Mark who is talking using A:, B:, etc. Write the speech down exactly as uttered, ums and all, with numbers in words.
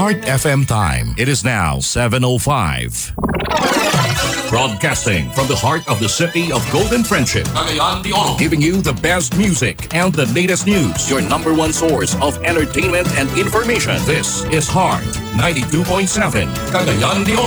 A: Heart F M time. It is now seven oh five. Broadcasting from the heart of the city of Golden Friendship, Cagayan de Oro, giving you the best music and the latest news. Your number one source of entertainment and information. This is Heart ninety-two point seven, Cagayan de Oro.